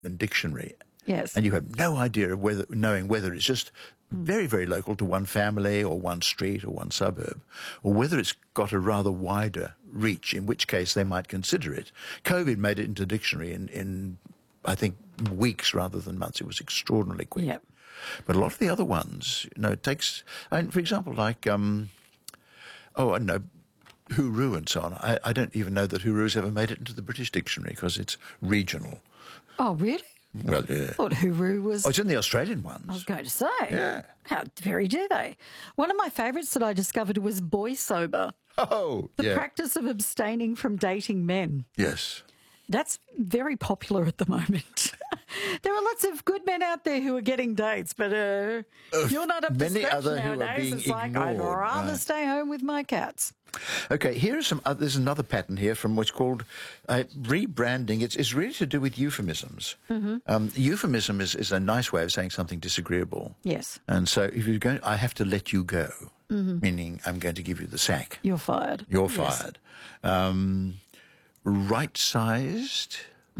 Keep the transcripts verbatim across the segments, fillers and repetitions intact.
and dictionary. Yes. And you have no idea of whether, knowing whether it's just very, very local to one family or one street or one suburb, or whether it's got a rather wider reach, in which case they might consider it. COVID made it into dictionary in, in I think, weeks rather than months. It was extraordinarily quick. Yep. But a lot of the other ones, you know, it takes, I mean, for example, like, um, oh, I don't know, hooroo and so on. I, I don't even know that hooroo's ever made it into the British dictionary because it's regional. Oh, really? Well, yeah. I thought hooroo was... Oh, it's in the Australian ones. I was going to say. Yeah. How very do they? One of my favourites that I discovered was boy sober. Oh, The yeah. practice of abstaining from dating men. Yes. That's very popular at the moment. There are lots of good men out there who are getting dates, but uh, you're not up to many scratch other who are nowadays. being It's like, I'd ignored, rather right. stay home with my cats. Okay, here is some. Uh, there's another pattern here from what's called uh, rebranding. It's, it's really to do with euphemisms. Mm-hmm. Um, euphemism is, is a nice way of saying something disagreeable. Yes. And so if you're going, I have to let you go, mm-hmm. meaning I'm going to give you the sack. You're fired. You're Yes. fired. Um, right-sized.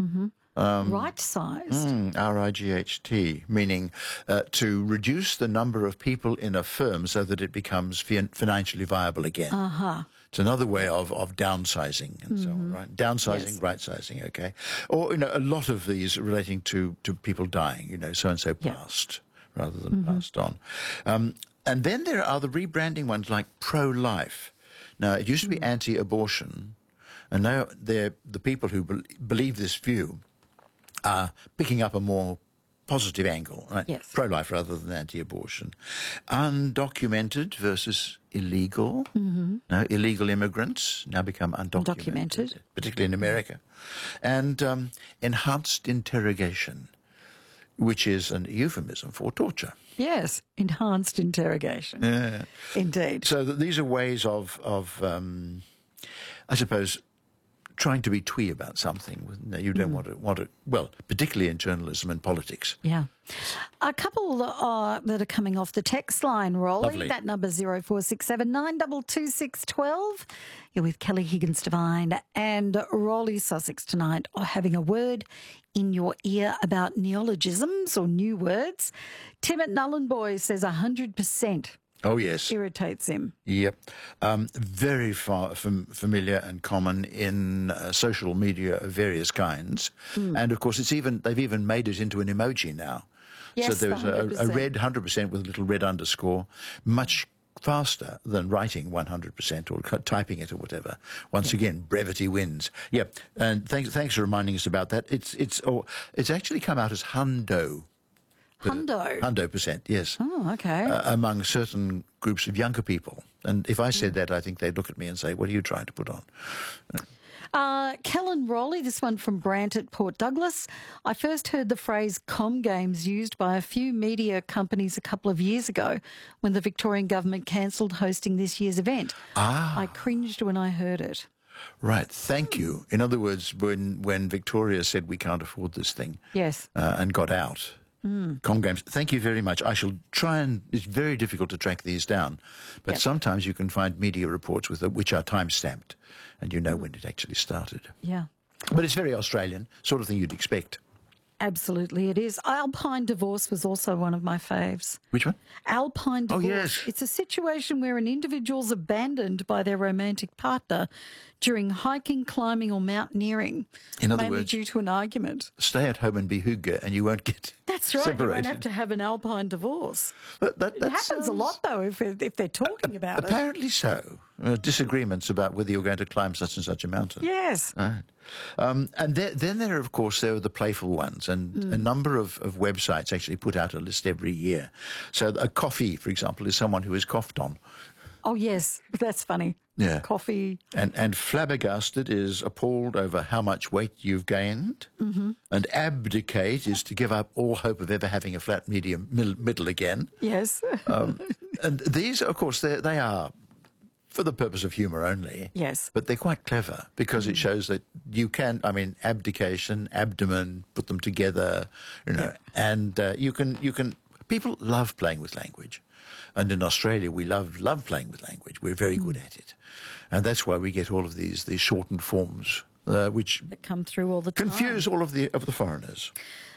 Um, right-sized. Mm, R I G H T, meaning uh, to reduce the number of people in a firm so that it becomes fi- financially viable again. Uh-huh. It's another way of, of downsizing and so on, right? Downsizing, Yes. right-sizing, okay. Or, you know, a lot of these relating to, to people dying, you know, so-and-so Yeah. passed rather than passed on. Um, and then there are the rebranding ones like pro-life. Now, it used to be anti-abortion, and now they're the people who bel believe this view are picking up a more positive angle, right? Yes. Pro-life rather than anti-abortion. Undocumented versus illegal. Mm-hmm. No, illegal immigrants now become undocumented, Undocumented. particularly in America. And um, enhanced interrogation, which is an euphemism for torture. Yes. Enhanced interrogation. Yeah. Indeed. So that these are ways of, of um, I suppose, trying to be twee about something. No, you don't want to want to. Well, particularly in journalism and politics. Yeah. A couple uh, that are coming off the text line, Rolly. Lovely. That number zero four six seven nine two two six one two. You're with Kelly Higgins Devine and Rolly Sussex tonight, are having a word in your ear about neologisms or new words. Tim at Nullenboy says one hundred percent Oh yes. irritates him. Yep. Um, very far fam- familiar and common in uh, social media of various kinds, and of course, it's even they've even made it into an emoji now. Yes, so there's the a, a one hundred percent. red one hundred percent with a little red underscore, much faster than writing one hundred percent or c- typing it or whatever. Once again, brevity wins. Yep. And thanks, thanks for reminding us about that. It's it's oh, it's actually come out as hundo. Hundo. Hundo percent, yes. Oh, okay. Uh, among certain groups of younger people. And if I said that, I think they'd look at me and say, what are you trying to put on? Uh, Kellen Rowley, this one from Brant at Port Douglas. I first heard the phrase com games used by a few media companies a couple of years ago when the Victorian government cancelled hosting this year's event. Ah. I cringed when I heard it. Right, thank you. In other words, when, when Victoria said we can't afford this thing Yes. uh, and got out, mm. Com Games, thank you very much. I shall try and, it's very difficult to track these down, but Yep. sometimes you can find media reports with which are time-stamped and you know when it actually started. Yeah. But it's very Australian, sort of thing you'd expect. Absolutely, it is. Alpine divorce was also one of my faves. Which one? Alpine divorce. Oh, yes. It's a situation where an individual's abandoned by their romantic partner during hiking, climbing, or mountaineering, In other mainly words, due to an argument. stay at home and be hygge and you won't get That's right. separated. You won't have to have an Alpine divorce. But that, It that happens a sounds- lot, though, if if they're talking about it. Apparently so. Uh, disagreements about whether you're going to climb such and such a mountain. Yes. Right. Um, and there, then there are, of course, there are the playful ones, and Mm. a number of, of websites actually put out a list every year. So a coffee, for example, is someone who is coughed on. Oh, yes. That's funny. Yeah. Coffee. And, and flabbergasted is appalled over how much weight you've gained. Mm-hmm. And abdicate is to give up all hope of ever having a flat medium mil- middle again. Yes. Um, and these, of course, they they are for the purpose of humour only. Yes. But they're quite clever because it shows that you can, I mean, abdication, abdomen, put them together, you know, and uh, you can, you can, people love playing with language. And in Australia, we love, love playing with language. We're very good at it. And that's why we get all of these, these shortened forms, uh, which that come through all the time. confuse all of the, of the foreigners.